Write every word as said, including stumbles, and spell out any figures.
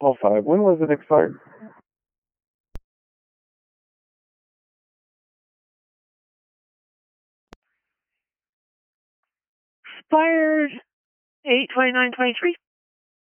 oh five. When was it expired? Expired eight twenty-nine twenty-three.